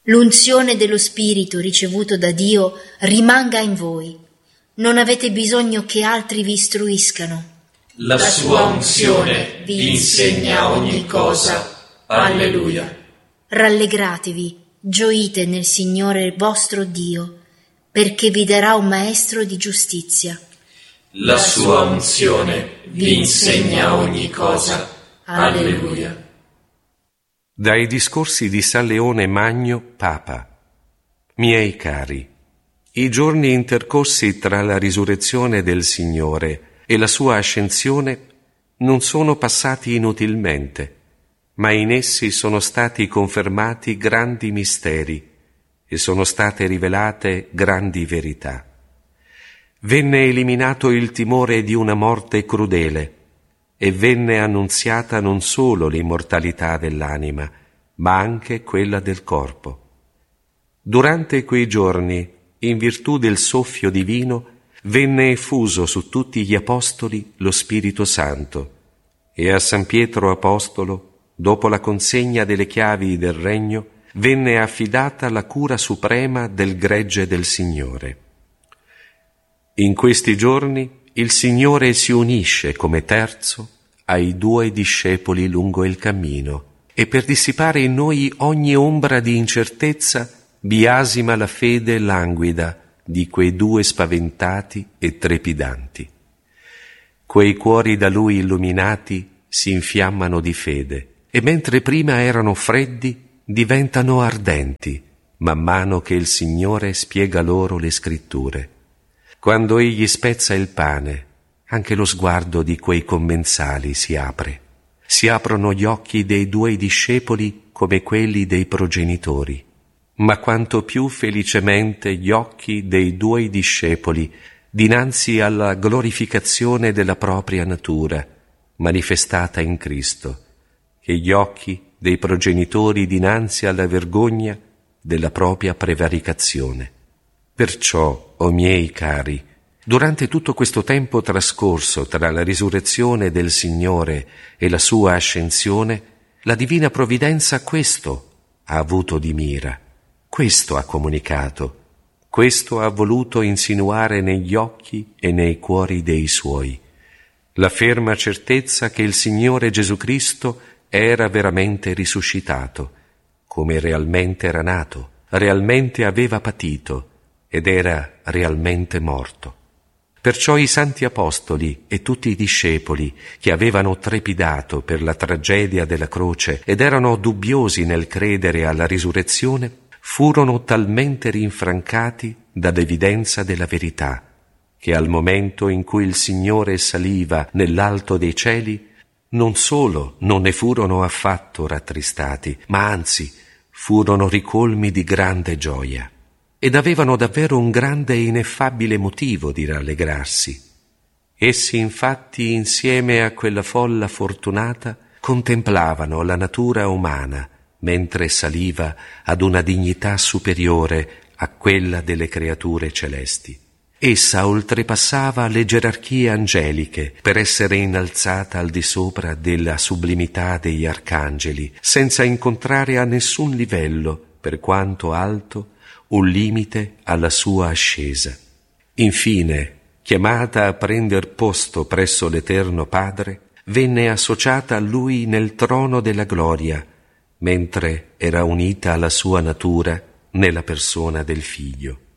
L'unzione dello Spirito ricevuto da Dio rimanga in voi. Non avete bisogno che altri vi istruiscano. La sua unzione vi insegna ogni cosa. Alleluia. Rallegratevi, gioite nel Signore vostro Dio, perché vi darà un maestro di giustizia. La sua unzione vi insegna ogni cosa. Alleluia. Dai discorsi di San Leone Magno, Papa. Miei cari, i giorni intercorsi tra la risurrezione del Signore e la sua ascensione non sono passati inutilmente, ma in essi sono stati confermati grandi misteri e sono state rivelate grandi verità. Venne eliminato il timore di una morte crudele e venne annunziata non solo l'immortalità dell'anima, ma anche quella del corpo. Durante quei giorni, in virtù del soffio divino, venne effuso su tutti gli apostoli lo Spirito Santo, e a San Pietro Apostolo, dopo la consegna delle chiavi del regno, venne affidata la cura suprema del gregge del Signore. In questi giorni il Signore si unisce come terzo ai 2 discepoli lungo il cammino, e per dissipare in noi ogni ombra di incertezza biasima la fede languida di quei 2 spaventati e trepidanti. Quei cuori da Lui illuminati si infiammano di fede, e mentre prima erano freddi diventano ardenti, man mano che il Signore spiega loro le Scritture. Quando Egli spezza il pane, anche lo sguardo di quei commensali si apre. Si aprono gli occhi dei 2 discepoli come quelli dei progenitori, ma quanto più felicemente gli occhi dei 2 discepoli dinanzi alla glorificazione della propria natura, manifestata in Cristo, che gli occhi dei progenitori dinanzi alla vergogna della propria prevaricazione. Perciò, o miei cari, durante tutto questo tempo trascorso tra la risurrezione del Signore e la sua ascensione, la divina provvidenza questo ha avuto di mira, questo ha comunicato, questo ha voluto insinuare negli occhi e nei cuori dei suoi, la ferma certezza che il Signore Gesù Cristo era veramente risuscitato, come realmente era nato, realmente aveva patito ed era realmente morto. Perciò i santi apostoli e tutti i discepoli che avevano trepidato per la tragedia della croce ed erano dubbiosi nel credere alla risurrezione, furono talmente rinfrancati dall'evidenza della verità, che al momento in cui il Signore saliva nell'alto dei cieli, non solo non ne furono affatto rattristati, ma anzi furono ricolmi di grande gioia. Ed avevano davvero un grande e ineffabile motivo di rallegrarsi. Essi infatti, insieme a quella folla fortunata, contemplavano la natura umana, mentre saliva ad una dignità superiore a quella delle creature celesti. Essa oltrepassava le gerarchie angeliche per essere innalzata al di sopra della sublimità degli arcangeli, senza incontrare a nessun livello, per quanto alto, un limite alla sua ascesa. Infine, chiamata a prender posto presso l'Eterno Padre, venne associata a Lui nel trono della gloria, mentre era unita alla sua natura nella persona del Figlio.